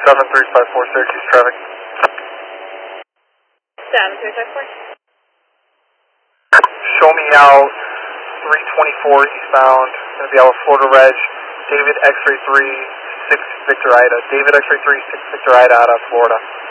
7354 Syracuse traffic. 7354. Show me out 324 eastbound, going to be out Florida Reg, David X-ray 3, 6 Victor Ida. David X-ray 3, 6 Victor Ida out of Florida.